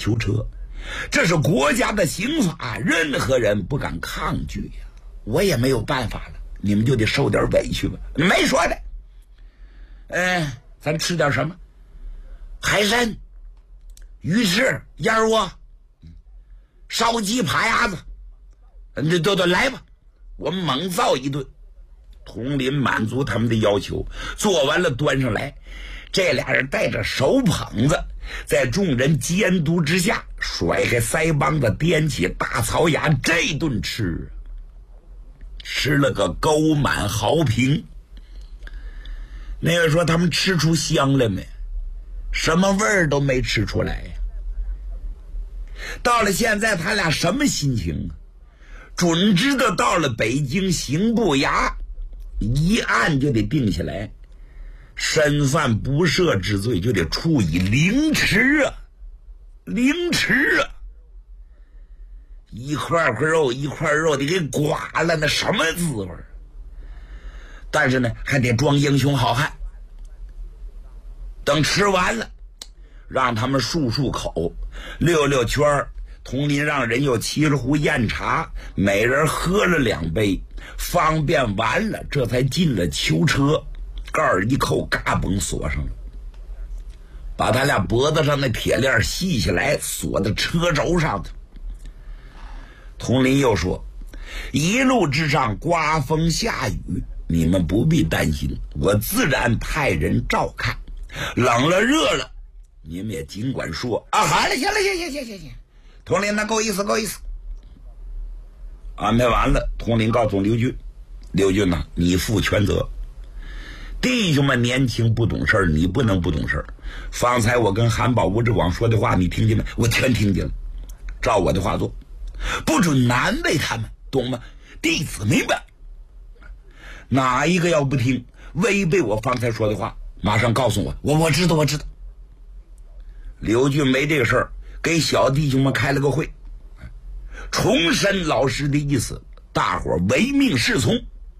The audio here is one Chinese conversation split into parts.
囚车，这是国家的刑法，任何人不敢抗拒呀。我也没有办法了，你们就得受点委屈吧。没说的，咱吃点什么？海参、鱼翅、燕窝、烧鸡、扒鸭子，都来吧，我们猛造一顿。佟林满足他们的要求，做完了端上来，这俩人带着手捧子，在众人监督之下，甩开腮帮子，掂起大槽牙，这顿吃了个沟满壕平。那个说他们吃出香来没？什么味儿都没吃出来呀。到了现在他俩什么心情啊？准知道到了北京刑部衙，一案就得定下来，身犯不赦之罪，就得处以凌迟啊！凌迟啊！一块块肉一块肉得给刮了，那什么滋味？但是呢，还得装英雄好汉。等吃完了，让他们漱口，溜圈，佟林让人又沏了壶酽茶，每人喝了2杯，方便完了，这才进了囚车，盖儿一扣，嘎嘣锁上了，把他俩脖子上的铁链系下来，锁在车轴上的。佟林又说，一路之上刮风下雨，你们不必担心，我自然派人照看，冷了热了你们也尽管说啊。好了，行，佟林，那够意思。安排完了，佟林告诉刘俊呐，你负全责。弟兄们年轻不懂事儿，你不能不懂事儿。方才我跟韩宝、吴志广说的话你听见没？我全听见了，照我的话做，不准难为他们，懂吗？弟子明白。哪一个要不听，违背我方才说的话，马上告诉我，我知道。刘俊没这个事儿，给小弟兄们开了个会，重申老师的意思，大伙唯命是从。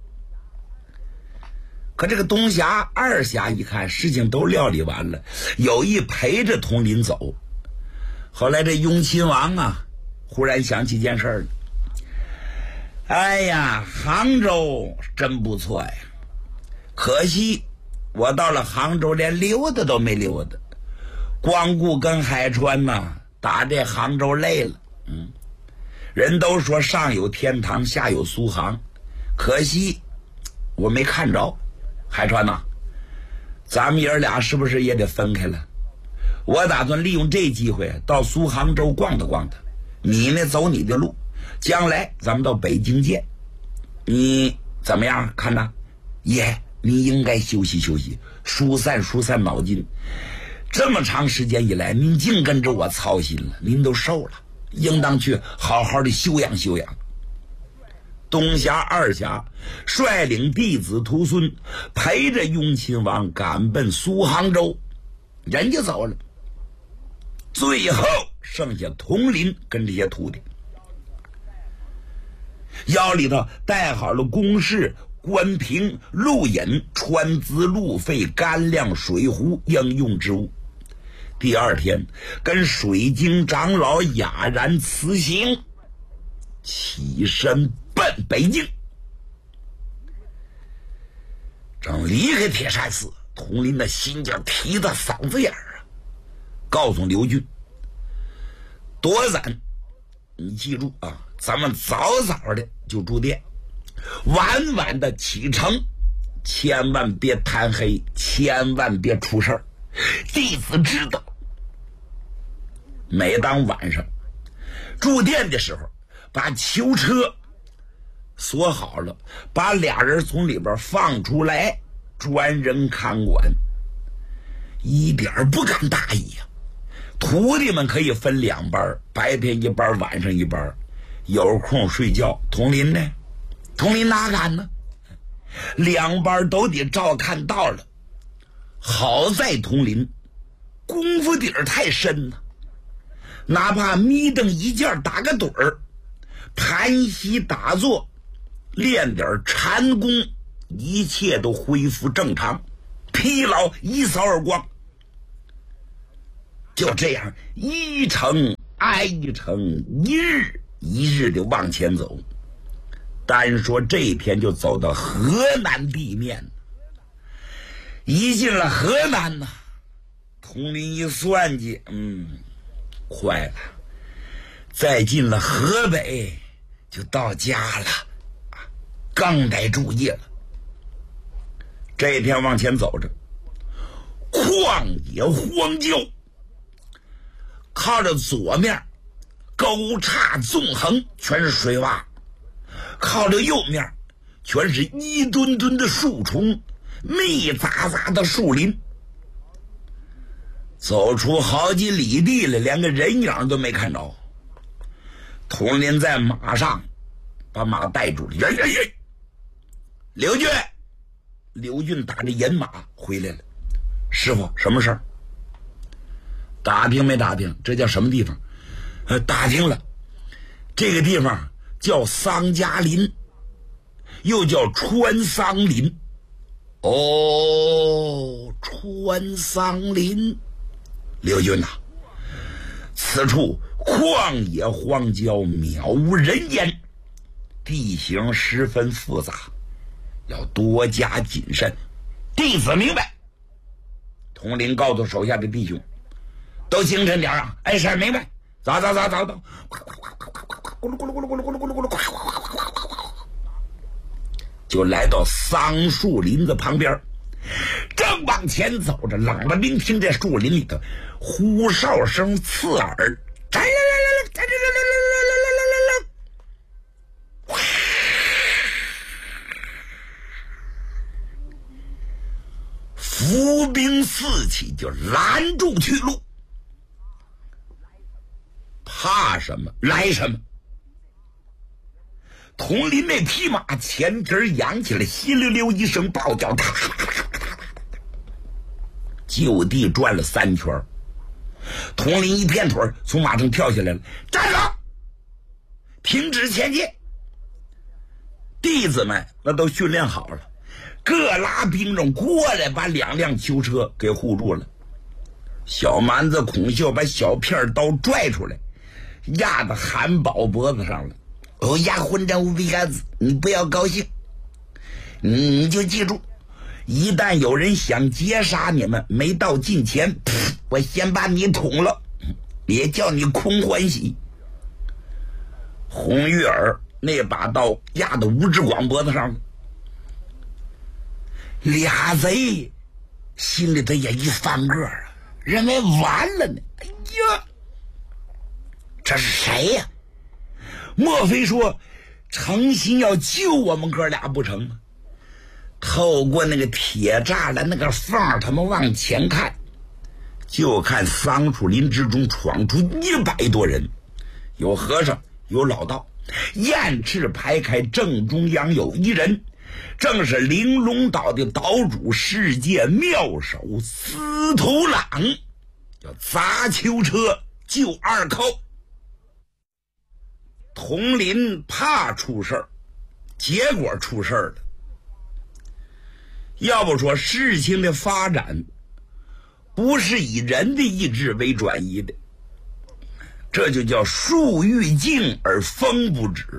可这个东峡、二峡一看事情都料理完了，有意陪着佟林走。后来这雍亲王啊，忽然想起件事了。哎呀，杭州真不错呀，可惜我到了杭州连溜达都没溜达，光顾跟海川呐，打这杭州累了。人都说上有天堂，下有苏杭，可惜我没看着。海川呐，咱们爷俩是不是也得分开了？我打算利用这机会到苏杭州逛荡逛荡，你呢走你的路，将来咱们到北京见。你怎么样看呢？爷，你应该休息休息，疏散脑筋。这么长时间以来，您净跟着我操心了，您都瘦了，应当去好好的休养休养。东峡、二峡率领弟子徒孙，陪着雍亲王赶奔苏杭州，人就走了。最后剩下佟林跟这些徒弟，腰里头带好了公事、官凭、路引、川资、路费、干粮、水壶、应用之物。第二天跟水晶长老哑然辞行，起身奔北京。正离开铁山寺，佟林的心就提到嗓子眼儿啊，告诉刘俊，多攒，你记住啊，咱们早的就住店，晚的启程，千万别贪黑，千万别出事儿。弟子知道。每当晚上住店的时候，把囚车锁好了，把俩人从里边放出来，专人看管，一点不敢大意呀。徒弟们可以分2班，白天一班，晚上一班，有空睡觉。佟林呢？佟林哪敢呢？2班都得照看到了。好在佟林功夫底儿太深了，哪怕眯瞪一觉打个盹儿，盘膝打坐，练点禅功，一切都恢复正常，疲劳一扫而光。就这样一程排成一日一日的往前走。单说这一天就走到河南地面，一进了河南呢，佟林一算计，快了，再进了河北就到家了，更得注意了。这一天往前走着，旷野荒郊，靠着左面沟岔纵横，全是水洼，靠着右面全是一吨吨的树丛，密匝匝的树林。走出好几里地了，连个人影都没看着。佟林在马上把马带住了，刘俊，刘俊打着银马回来了。师傅，什么事儿？打听没打听？这叫什么地方？打听了，这个地方叫桑家林，又叫川桑林。哦，川桑林。刘俊呐，此处旷野荒郊，渺无人烟，地形十分复杂，要多加谨慎。弟子明白。佟林告诉手下的弟兄，都精神点啊！哎，是明白。走，就来到桑树林子旁边，正往前走着，冷不丁听这树林里头呼哨声刺耳，伏兵四起，就拦住去路。怕什么来什么。佟林那匹马前蹄扬起来，稀溜溜一声暴叫，就地转了3圈。佟林一片腿从马上跳下来了，站住，停止前进。弟子们那都训练好了，各拉兵种过来，把2辆囚车给护住了。小蛮子孔秀把小片刀拽出来，压到韩宝脖子上了。压混账无比杆子，你不要高兴，你就记住，一旦有人想劫杀你们，没到近前，我先把你捅了，也叫你空欢喜。红玉儿那把刀压到吴志广脖子上了，俩贼心里头也一翻个啊，认为完了呢。哎呀，这是谁呀？莫非说诚心要救我们哥俩不成吗？透过那个铁栅栏那个缝，他们往前看，就看桑树林之中闯出100多人，有和尚，有老道，雁翅排开，正中央有一人，正是玲珑岛的岛主，世界妙手司徒朗，要砸囚车救2寇。佟林怕出事儿，结果出事儿了。要不说事情的发展不是以人的意志为转移的，这就叫树欲静而风不止。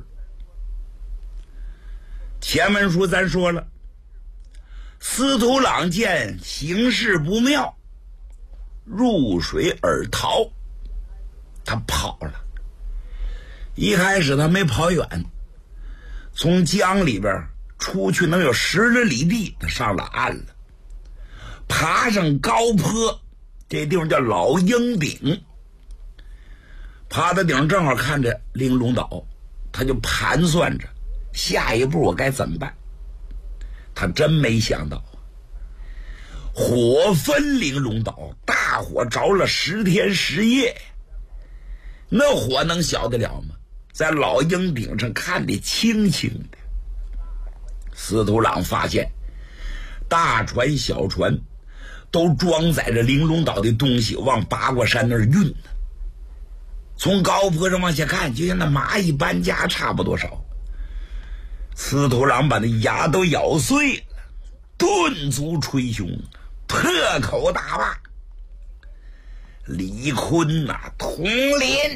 前文书咱说了，司徒朗见形势不妙，入水而逃，他跑了。一开始他没跑远，从江里边出去能有10来里地，他上了岸了，爬上高坡，这地方叫老鹰顶，爬到顶正好看着玲珑岛，他就盘算着下一步我该怎么办。他真没想到火焚玲珑岛，大火着了10天10夜，那火能小得了吗？在老鹰顶上看得清清的。司徒朗发现大船小船都装载着玲珑岛的东西往八卦山那儿运呢。从高坡上往下看，就像那蚂蚁搬家差不多少。司徒朗把那牙都咬碎了，顿足捶胸，破口大骂：李坤呐，佟林，